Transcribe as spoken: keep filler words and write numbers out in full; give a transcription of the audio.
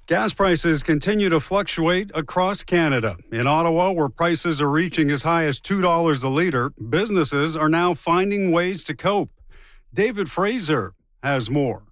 Gas prices continue to fluctuate across Canada. In Ottawa, where prices are reaching as high as two dollars a litre, businesses are now finding ways to cope. David Fraser has more.